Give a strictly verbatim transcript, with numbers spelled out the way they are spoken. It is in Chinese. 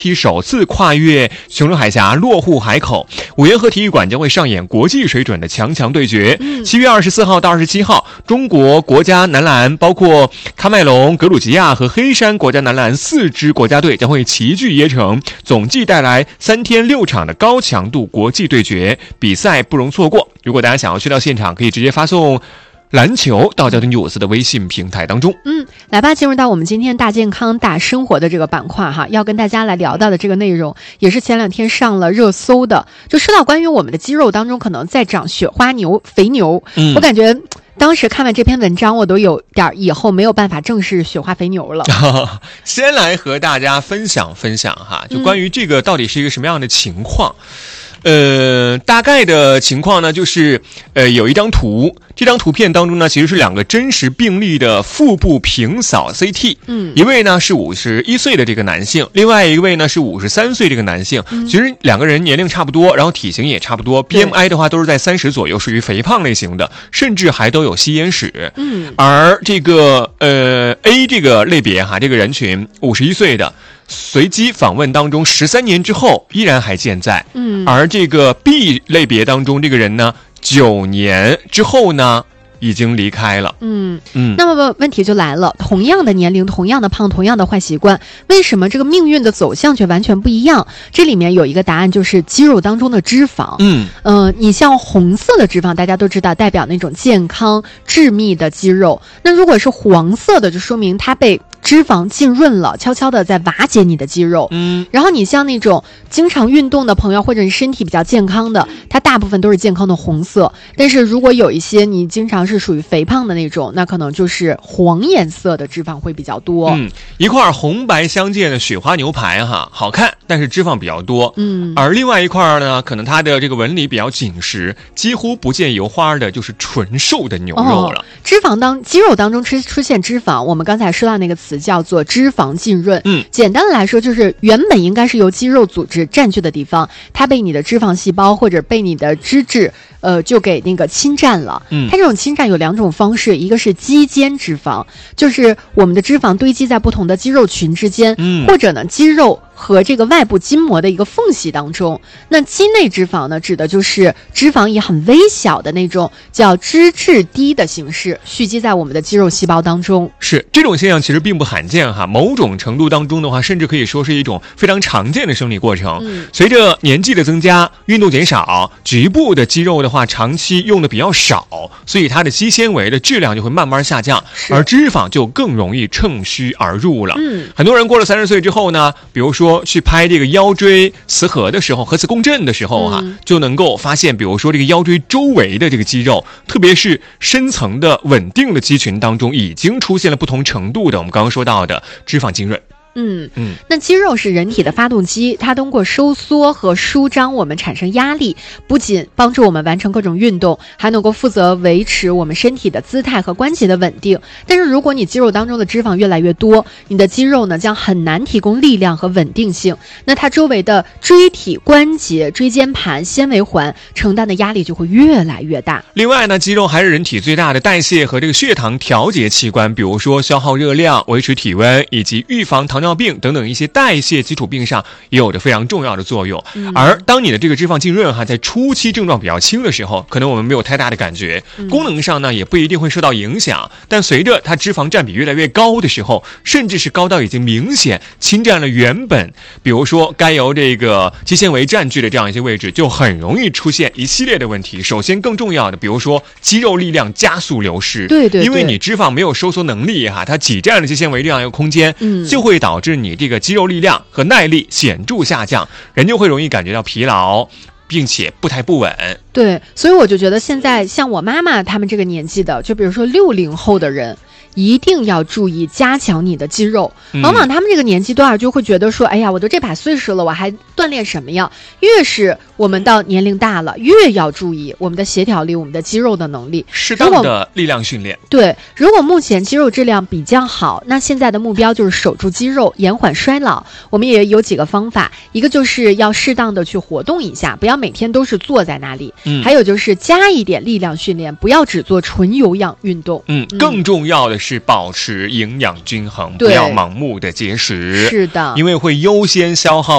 体首次跨越琼州海峡落户海口，五缘河体育馆将会上演国际水准的强强对决。七、嗯、月二十四号到二十七号，中国国家男篮包括喀麦隆、格鲁吉亚和黑山国家男篮四支国家队将会齐聚椰城，总计带来三天六场的高强度国际对决，比赛不容错过。如果大家想要去到现场，可以直接发送篮球到交通九五四的微信平台当中。 嗯，来吧，进入到我们今天大健康大生活的这个板块哈，要跟大家来聊到的这个内容，也是前两天上了热搜的，就说到关于我们的肌肉当中可能在长雪花牛、肥牛。嗯，我感觉当时看完这篇文章，我都有点以后没有办法正视雪花肥牛了。 先来和大家分享分享哈，就关于这个到底是一个什么样的情况。嗯呃，大概的情况呢，就是呃有一张图，这张图片当中呢，其实是两个真实病例的腹部平扫 C T。嗯，一位呢是五十一岁的这个男性，另外一位呢是五十三岁这个男性。嗯，其实两个人年龄差不多，然后体型也差不多 ，B M I 的话都是在三十左右，属于肥胖类型的，甚至还都有吸烟史。嗯，而这个呃 A 这个类别哈，这个人群五十一岁的。随机访问当中，十三年之后依然还健在。嗯，而这个 B 类别当中这个人呢，九年之后呢，已经离开了。嗯嗯， 那么问题就来了，同样的年龄，同样的胖，同样的坏习惯，为什么这个命运的走向却完全不一样？这里面有一个答案，就是肌肉当中的脂肪。嗯呃，你像红色的脂肪，大家都知道代表那种健康致密的肌肉，那如果是黄色的，就说明它被脂肪浸润了，悄悄的在瓦解你的肌肉。嗯，然后你像那种经常运动的朋友，或者是身体比较健康的，它大部分都是健康的红色。但是如果有一些你经常是属于肥胖的那种，那可能就是黄颜色的脂肪会比较多。 嗯，一块红白相间的雪花牛排哈，好看，但是脂肪比较多。嗯，而另外一块呢，可能它的这个纹理比较紧实，几乎不见油花的，就是纯瘦的牛肉了。哦， 脂肪当肌肉当中出出现脂肪，我们刚才说到那个词叫做脂肪浸润。嗯，简单的来说，就是原本应该是由肌肉组织占据的地方，它被你的脂肪细胞或者被你的脂质呃就给那个侵占了。嗯，它这种侵占有两种方式，一个是肌间脂肪，就是我们的脂肪堆积在不同的肌肉群之间。嗯，或者呢肌肉和这个外部筋膜的一个缝隙当中。那肌内脂肪呢，指的就是脂肪以很微小的那种叫脂质滴的形式蓄积在我们的肌肉细胞当中。 是，这种现象其实并不罕见哈，某种程度当中的话，甚至可以说是一种非常常见的生理过程。嗯，随着年纪的增加，运动减少，局部的肌肉的话长期用的比较少，所以它的肌纤维的质量就会慢慢下降，而脂肪就更容易趁虚而入了。嗯，很多人过了三十岁之后呢，比如说去拍这个腰椎磁核的时候，核磁共振的时候哈、啊嗯，就能够发现，比如说这个腰椎周围的这个肌肉，特别是深层的稳定的肌群当中，已经出现了不同程度的我们刚刚说到的脂肪浸润。 嗯嗯，那肌肉是人体的发动机，它通过收缩和舒张我们产生压力，不仅帮助我们完成各种运动，还能够负责维持我们身体的姿态和关节的稳定。但是如果你肌肉当中的脂肪越来越多，你的肌肉呢将很难提供力量和稳定性，那它周围的椎体关节、椎间盘、纤维环承担的压力就会越来越大。 另外呢，肌肉还是人体最大的代谢和这个血糖调节器官，比如说消耗热量、维持体温以及预防糖尿病等等一些代谢基础病上也有着非常重要的作用。嗯、而当你的这个脂肪浸润哈，在初期症状比较轻的时候，可能我们没有太大的感觉，嗯、功能上呢也不一定会受到影响。但随着它脂肪占比越来越高的时候，甚至是高到已经明显侵占了原本，比如说该由这个肌纤维占据的这样一些位置，就很容易出现一系列的问题。首先更重要的，比如说肌肉力量加速流失。 对对对， 因为你脂肪没有收缩能力哈，它挤占了肌纤维这样一个空间，嗯、就会导致你这个肌肉力量和耐力显著下降，人就会容易感觉到疲劳，并且步态不稳。 对，所以我就觉得现在像我妈妈他们这个年纪的，就比如说六零后的人，一定要注意加强你的肌肉。往往他们这个年纪段就会觉得说，哎呀，我都这把岁数了，我还锻炼什么呀？越是我们到年龄大了，越要注意我们的协调力，我们的肌肉的能力， 适当的力量训练。 对，如果目前肌肉质量比较好，那现在的目标就是守住肌肉，延缓衰老。我们也有几个方法，一个就是要适当的去活动一下，不要每天都是坐在那里。嗯，还有就是加一点力量训练，不要只做纯有氧运动。 嗯，更重要的是保持营养均衡，不要盲目的节食。 是的， 因为会优先消耗